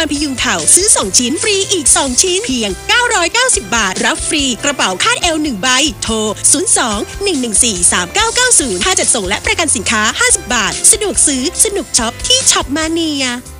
พยุงเข่าซื้อ2ชิ้นฟรีอีก2ชิ้นเพียง990 บาทรับฟรีกระเป๋าคาดเอว1ใบโทร02-114-3990ค่าจัดส่งและประกันสินค้า50 บาทสะดวกซื้อสนุกช็อปที่ช็อปมาเนีย